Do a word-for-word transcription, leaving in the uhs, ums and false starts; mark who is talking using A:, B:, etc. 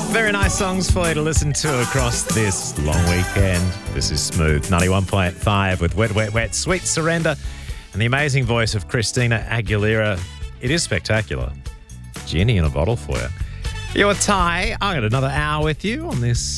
A: Very nice songs for you to listen to across this long weekend. This is Smooth ninety-one point five with Wet, Wet, Wet, Sweet Surrender, and the amazing voice of Christina Aguilera. It is spectacular. Genie in a bottle for you. You're Ty. I got another hour with you on this